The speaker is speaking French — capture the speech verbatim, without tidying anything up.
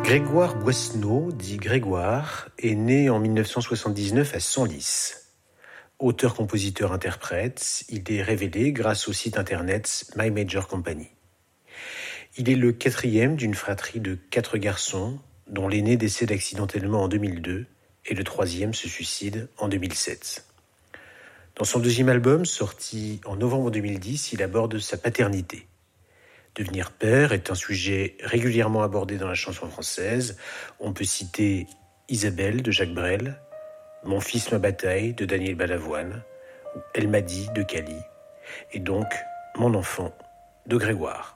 Grégoire Boissneau, dit Grégoire, est né en mille neuf cent soixante-dix-neuf à Senlis. Auteur-compositeur-interprète, il est révélé grâce au site internet My Major Company. Il est le quatrième d'une fratrie de quatre garçons, dont l'aîné décède accidentellement en deux mille deux et le troisième se suicide en deux mille sept. Dans son deuxième album, sorti en novembre deux mille dix, il aborde sa paternité. Devenir père est un sujet régulièrement abordé dans la chanson française. On peut citer Isabelle de Jacques Brel, Mon fils, ma bataille de Daniel Balavoine, ou Elle m'a dit de Cali, et donc Mon enfant de Grégoire.